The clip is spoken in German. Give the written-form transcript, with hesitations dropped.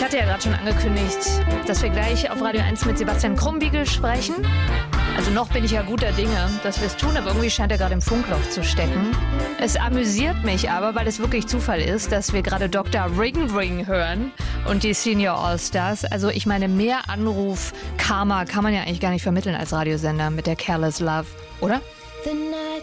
hatte ja gerade schon angekündigt, dass wir gleich auf Radio 1 mit Sebastian Krumbiegel sprechen. Also noch bin ich ja guter Dinge, dass wir es tun, aber irgendwie scheint er gerade im Funkloch zu stecken. Es amüsiert mich aber, weil es wirklich Zufall ist, dass wir gerade Dr. Ring Ring hören und die Senior All-Stars. Also ich meine, mehr Anruf-Karma kann man ja eigentlich gar nicht vermitteln als Radiosender mit der Careless Love, oder?